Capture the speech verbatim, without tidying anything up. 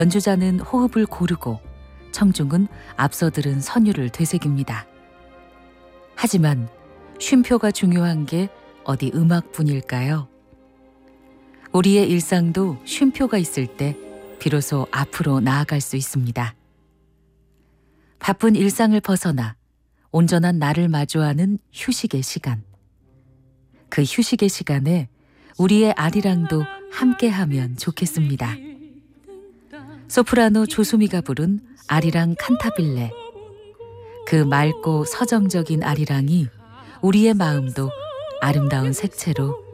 연주자는 호흡을 고르고 청중은 앞서 들은 선율을 되새깁니다. 하지만 쉼표가 중요한 게 어디 음악뿐일까요? 우리의 일상도 쉼표가 있을 때 비로소 앞으로 나아갈 수 있습니다. 바쁜 일상을 벗어나 온전한 나를 마주하는 휴식의 시간. 그 휴식의 시간에 우리의 아리랑도 함께하면 좋겠습니다. 소프라노 조수미가 부른 아리랑 칸타빌레. 그 맑고 서정적인 아리랑이 우리의 마음도 아름다운 색채로